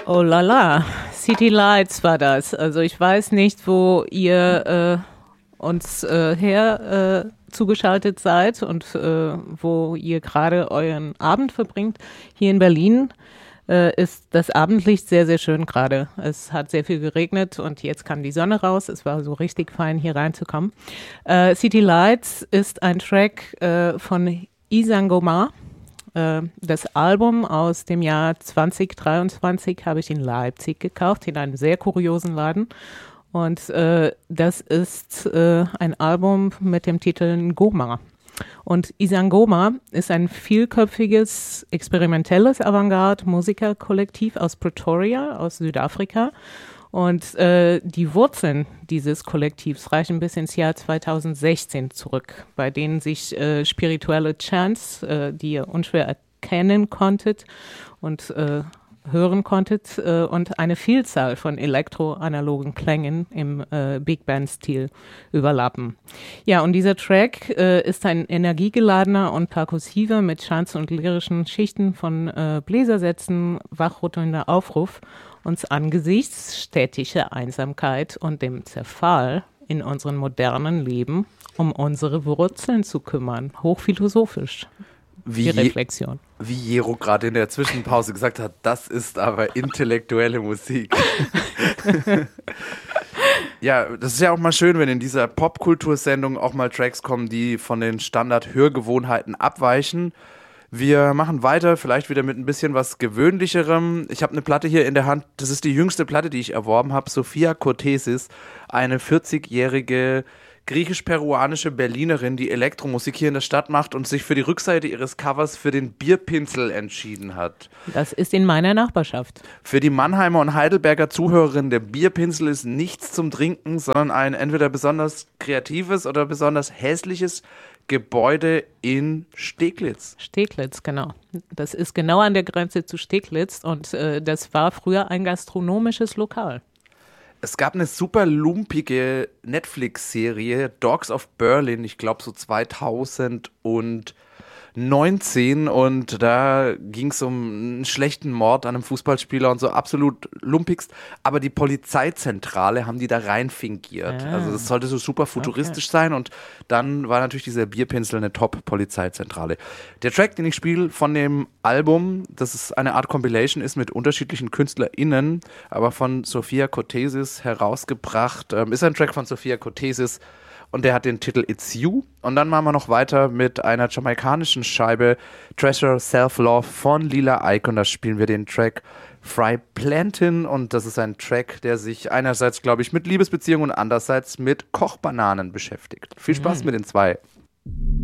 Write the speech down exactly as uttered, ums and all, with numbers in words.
Oh la la, City Lights war das. Also ich weiß nicht, wo ihr äh, uns äh, her äh, zugeschaltet seid und äh, wo ihr gerade euren Abend verbringt. Hier in Berlin äh, ist das Abendlicht sehr, sehr schön gerade. Es hat sehr viel geregnet und jetzt kam die Sonne raus. Es war so richtig fein, hier reinzukommen. Äh, City Lights ist ein Track äh, von Isangomar. Das Album aus dem Jahr zwanzig dreiundzwanzig habe ich in Leipzig gekauft, in einem sehr kuriosen Laden. Und äh, das ist äh, ein Album mit dem Titel Ngoma. Und Isangoma ist ein vielköpfiges, experimentelles Avantgarde-Musikerkollektiv aus Pretoria, aus Südafrika. Und äh, die Wurzeln dieses Kollektivs reichen bis ins Jahr zweitausendsechzehn zurück, bei denen sich äh, spirituelle Chants, äh, die ihr unschwer erkennen konntet und äh, hören konntet, äh, und eine Vielzahl von elektroanalogen Klängen im äh, Big Band-Stil überlappen. Ja, und dieser Track äh, ist ein energiegeladener und perkussiver mit Chants und lyrischen Schichten von äh, Bläsersätzen, wachrüttelnder Aufruf, uns angesichts städtischer Einsamkeit und dem Zerfall in unserem modernen Leben um unsere Wurzeln zu kümmern. Hochphilosophisch, wie die Reflexion. Je, wie Jero gerade in der Zwischenpause gesagt hat, das ist aber intellektuelle Musik. Ja, das ist ja auch mal schön, wenn in dieser Popkultursendung auch mal Tracks kommen, die von den Standard-Hörgewohnheiten abweichen. Wir machen weiter, vielleicht wieder mit ein bisschen was Gewöhnlicherem. Ich habe eine Platte hier in der Hand, das ist die jüngste Platte, die ich erworben habe. Sophia Kourtesis, eine vierzigjährige griechisch-peruanische Berlinerin, die Elektromusik hier in der Stadt macht und sich für die Rückseite ihres Covers für den Bierpinsel entschieden hat. Das ist in meiner Nachbarschaft. Für die Mannheimer und Heidelberger Zuhörerinnen, der Bierpinsel ist nichts zum Trinken, sondern ein entweder besonders kreatives oder besonders hässliches Gebäude in Steglitz. Steglitz, genau. Das ist genau an der Grenze zu Steglitz und äh, das war früher ein gastronomisches Lokal. Es gab eine super lumpige Netflix-Serie, Dogs of Berlin, ich glaube so zweitausendneunzehn, und da ging es um einen schlechten Mord an einem Fußballspieler und so, absolut lumpigst, aber die Polizeizentrale haben die da rein fingiert. Ah, also das sollte so super futuristisch okay. sein und dann war natürlich dieser Bierpinsel eine Top-Polizeizentrale. Der Track, den ich spiele von dem Album, das ist eine Art Compilation, ist mit unterschiedlichen KünstlerInnen, aber von Sophia Kourtesis herausgebracht, ähm, ist ein Track von Sophia Kourtesis. Und der hat den Titel It's You. Und dann machen wir noch weiter mit einer jamaikanischen Scheibe, Treasure Self-Love von Lila Ike. Und da spielen wir den Track Fry Plantin. Und das ist ein Track, der sich einerseits, glaube ich, mit Liebesbeziehungen und andererseits mit Kochbananen beschäftigt. Viel Spaß mhm. mit den zwei.